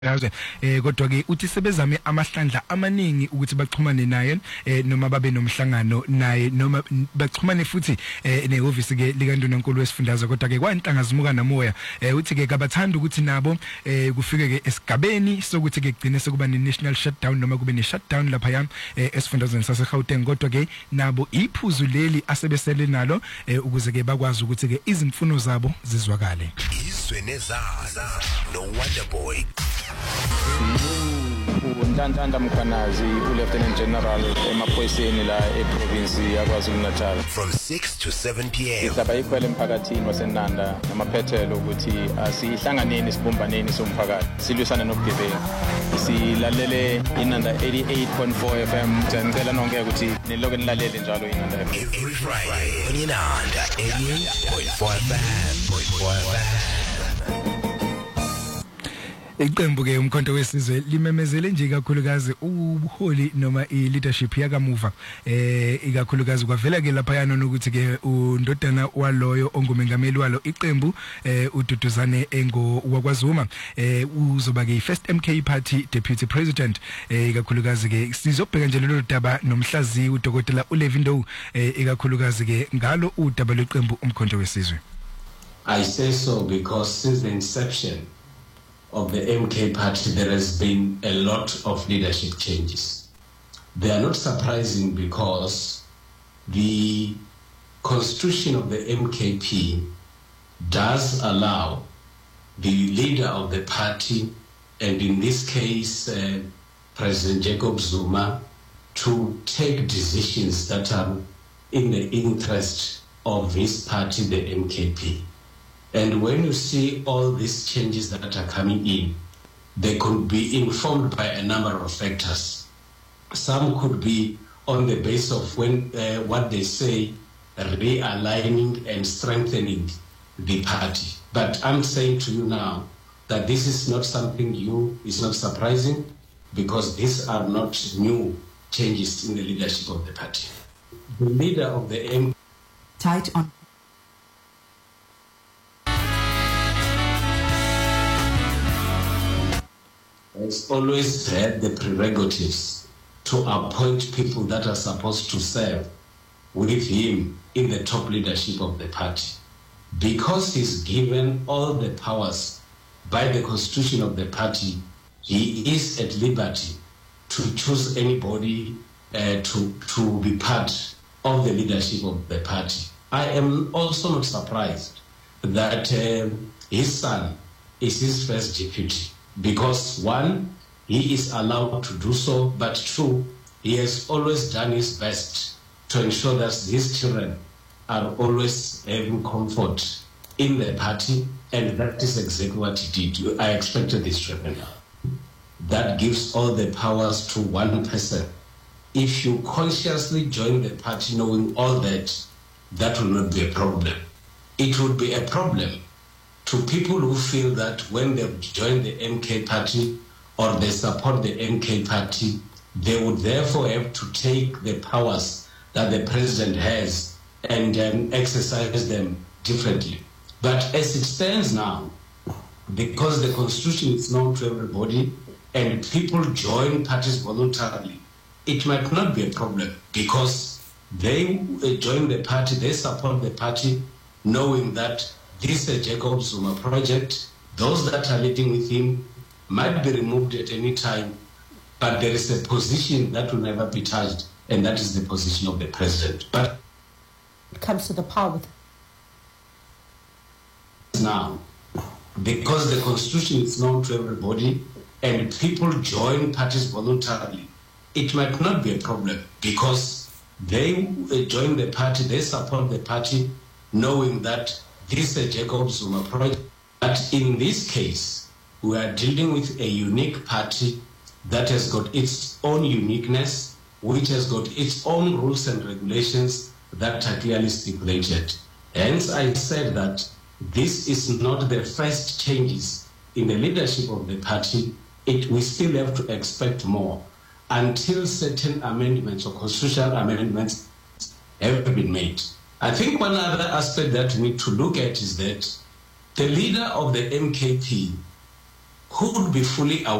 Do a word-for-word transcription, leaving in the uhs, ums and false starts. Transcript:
eh kodwa ke uthi sebezame amahlandla amaningi ukuthi baxhumane naye eh noma babe nomhlangano naye noma baxhumane futhi eh nehovisi ke likaNdunankulu wesifundazwe kodwa ke kwantangazimuka namoya eh uthi ke kabathanda ukuthi nabo eh kufike ke esigabeni sokuthi ke kugcine sekuba ne national shutdown noma kube ne shutdown lapha ya esifundazweni saseGauteng kodwa ke nabo iphuzu leli asebesele nalo eh ukuze ke bakwazi ukuthi ke izimfuno zabo zizwakale izwe nezaza no wonder boy uNtantanda Mkhanazi uLieutenant General emaphoyiseni la eprovince yaKwaZulu-Natal from six to seven p m Isaba ikhwele emphakathini waseNanda namaphethelo ukuthi asihlanganeni sibumbaneni somphakathi silwisana nobugebengu silalele iNanda eighty-eight point four F M ngicela nonke ukuthi niloke nilalele njalo iNanda F M every Friday on iNanda eighty-eight point four F M. Iqembu ke umkhonto wesizwe limemezele nje kakhulukazi ubuholi noma ileadership yakamuva eh ikakhulukazi kwavela ke lapha yana nokuthi ke undodana waloyo ongumengameli walo iqembu eh uDuduzane engo wakwaZuma eh uzoba ke first M K party deputy president eh ikakhulukazi ke sizobheka nje lelo daba nomhlazi uDokotela uLevindo eh ikakhulukazi ke ngalo udaba leqembu umkhonto wesizwe. I say so because since the inception of the M K party, there has been a lot of leadership changes. They are not surprising because the constitution of the M K P does allow the leader of the party, and in this case, uh, President Jacob Zuma, to take decisions that are in the interest of his party, the M K P. And when you see all these changes that are coming in, they could be informed by a number of factors. Some could be on the basis of when uh, what they say, realigning and strengthening the party. But I'm saying to you now that this is not something new, it's not surprising, because these are not new changes in the leadership of the party. The leader of the M tight on has always had the prerogatives to appoint people that are supposed to serve with him in the top leadership of the party. Because he's given all the powers by the constitution of the party, he is at liberty to choose anybody uh, to, to be part of the leadership of the party. I am also not surprised that uh, his son is his first deputy. Because one, he is allowed to do so, but two, he has always done his best to ensure that his children are always having comfort in the party, and that is exactly what he did. I expected this to happen. That gives all the powers to one person. If you consciously join the party knowing all that, that will not be a problem. It would be a problem to people who feel that when they join the M K party or they support the M K party, they would therefore have to take the powers that the president has and um, exercise them differently. But as it stands now, because the constitution is known to everybody and people join parties voluntarily, it might not be a problem because they join the party, they support the party, knowing that this is a Jacob Zuma project. Those that are leading with him might be removed at any time, but there is a position that will never be touched, and that is the position of the president. But it comes to the power with now, because the constitution is known to everybody and people join parties voluntarily, it might not be a problem because they join the party, they support the party, knowing that this is a Jacob Zuma project. But in this case, we are dealing with a unique party that has got its own uniqueness, which has got its own rules and regulations that are clearly stipulated. Hence, I said that this is not the first changes in the leadership of the party. It, we still have to expect more until certain amendments or constitutional amendments have been made. I think one other aspect that we need to look at is that the leader of the M K P who would be fully aware